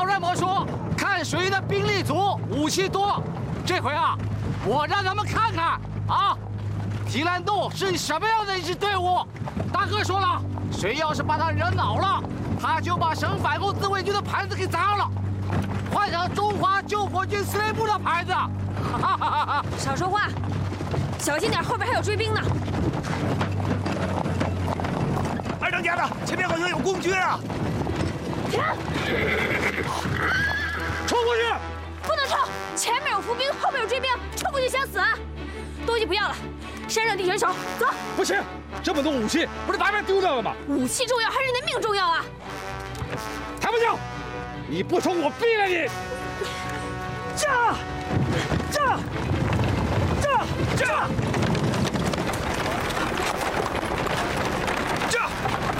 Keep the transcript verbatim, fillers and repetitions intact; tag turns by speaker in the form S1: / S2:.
S1: 人莫说，看谁的兵力足，武器多。这回啊，我让他们看看啊，提兰洞是什么样的一支队伍。大哥说了，谁要是把他惹恼了，他就把省反共自卫军的牌子给砸了，换成中华救国军司令部的牌子。哈哈哈哈！
S2: 少说话，小心点，后边还有追兵呢。
S3: 二当家的，前面好像有共军啊！
S2: 停！
S1: 冲过去！
S2: 不能冲！前面有伏兵，后面有追兵，冲过去想死啊！东西不要了，山上地选手，走！
S4: 不行，这么多武器，不是白白丢掉了吗？
S2: 武器重要还是你的命重要啊？
S4: 抬不行！你不冲，我毙了你！
S3: 炸！炸！炸！炸！炸！